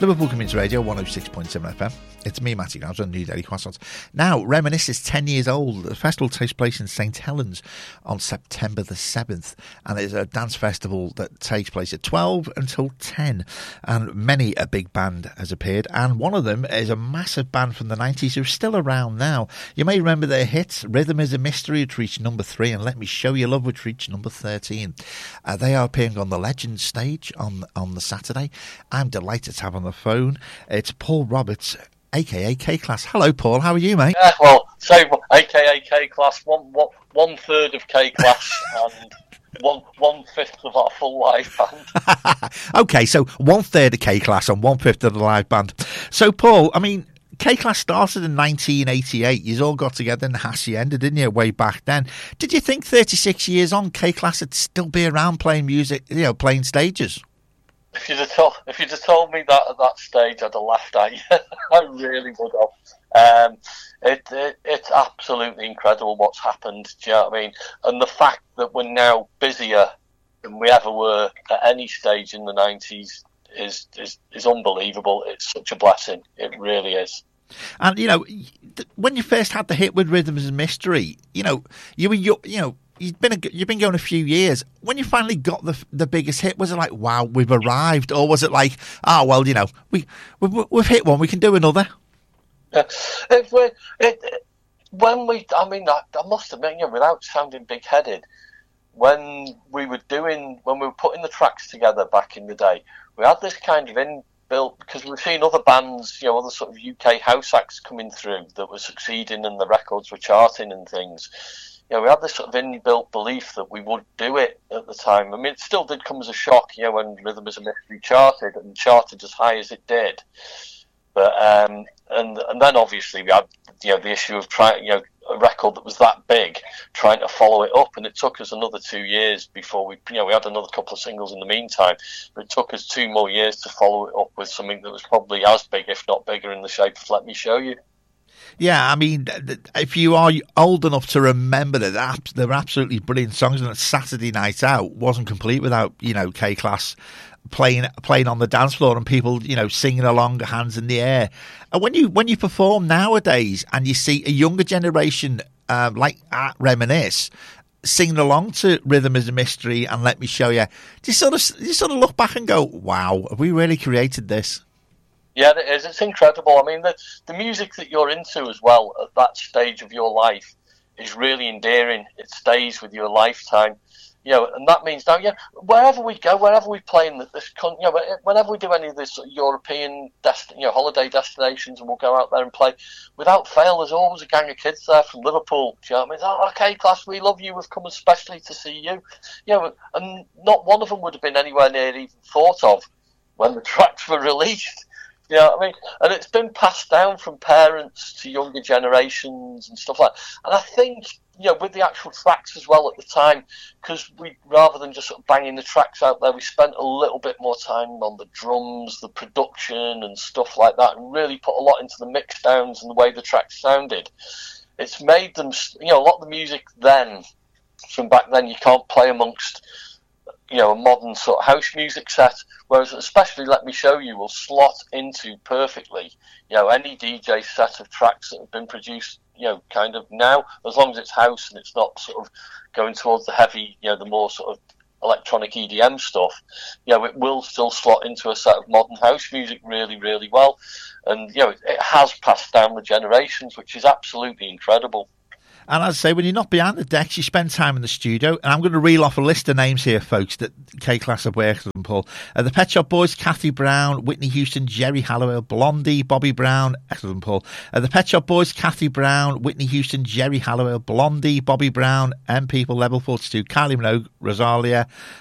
Liverpool Community Radio 106.7 FM. It's me, Matty Gouge, on New Daily Croissants. Now, Reminisce is 10 years old. The festival takes place in St Helens on September the 7th, and it's a dance festival that takes place at 12 until 10. And many a big band has appeared, and one of them is a massive band from the 90s who's still around now. You may remember their hits, Rhythm is a Mystery, which reached number 3, and Let Me Show You Love, which reached number 13. They are appearing on the Legends stage on the Saturday. I'm delighted to have on the phone, it's Paul Roberts, a.k.a. K-Class. Hello, Paul. How are you, mate? Well, say a.k.a. K-Class, one third of K-Class and one fifth of our full live band. Okay, so 1/3 of K-Class and 1/5 of the live band. So, Paul, I mean, K-Class started in 1988. You all got together in the Hacienda, didn't you, way back then? Did you think 36 years on, K-Class would still be around playing music, playing stages? If you'd have told me that at that stage, I'd have laughed at you. I really would have. It's absolutely incredible what's happened. Do you know what I mean? And the fact that we're now busier than we ever were at any stage in the 90s is unbelievable. It's such a blessing. It really is. And when you first had the hit with Rhythm is a Mystery, You've been going a few years. When you finally got the biggest hit, was it like, wow, we've arrived? Or was it like, we've hit one, we can do another? I must admit, without sounding big-headed, when we were putting the tracks together back in the day, we had this kind of inbuilt, because we've seen other bands, other sort of UK house acts coming through that were succeeding and the records were charting and things. We had this sort of inbuilt belief that we would do it at the time. I mean, it still did come as a shock, when Rhythm is a Mystery charted as high as it did. But and then obviously we had the issue of trying a record that was that big, trying to follow it up, and it took us another 2 years before we had another couple of singles in the meantime. But it took us 2 more years to follow it up with something that was probably as big, if not bigger, in the shape of Let Me Show You. Yeah, I mean, if you are old enough to remember that, they're absolutely brilliant songs, and that Saturday Night Out wasn't complete without, K-Class playing on the dance floor and people, singing along, hands in the air. And when you perform nowadays and you see a younger generation like at Reminisce singing along to Rhythm is a Mystery and Let Me Show You, do you sort of look back and go, wow, have we really created this? Yeah, it is. It's incredible. I mean, the music that you're into as well at that stage of your life is really endearing. It stays with you a lifetime. And that means now, wherever we go, wherever we play in this country, whenever we do any of this European holiday destinations, and we'll go out there and play, without fail, there's always a gang of kids there from Liverpool. Do you know what I mean? Oh, okay, class, we love you. We've come especially to see you. And not one of them would have been anywhere near even thought of when the tracks were released. You know what I mean? And it's been passed down from parents to younger generations and stuff like that. And I think, with the actual tracks as well at the time, because we, rather than just sort of banging the tracks out there, we spent a little bit more time on the drums, the production and stuff like that, and really put a lot into the mix downs and the way the tracks sounded. It's made them, a lot of the music then, from back then, you can't play amongst a modern sort of house music set, whereas especially Let Me Show You will slot into perfectly, any DJ set of tracks that have been produced, kind of now, as long as it's house and it's not sort of going towards the heavy, the more sort of electronic EDM stuff, it will still slot into a set of modern house music really, really well. And, it has passed down the generations, which is absolutely incredible. And as I say, when you're not behind the decks, you spend time in the studio. And I'm going to reel off a list of names here, folks, that K-Class have worked with, Paul. The Pet Shop Boys, Kathy Brown, Whitney Houston, Jerry Halliwell, Blondie, Bobby Brown. Excellent, Paul. The Pet Shop Boys, Kathy Brown, Whitney Houston, Jerry Halliwell, Blondie, Bobby Brown, M People, Level 42, Kylie Minogue, Rosalia,